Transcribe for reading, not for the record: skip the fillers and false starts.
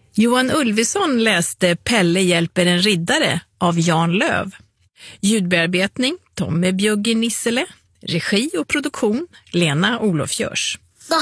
Johan Ulveson läste Pelle hjälper en riddare av Jan Löv. Ljudbearbetning Tommy Bjugge Nissele. Regi och produktion Lena Olof Görs.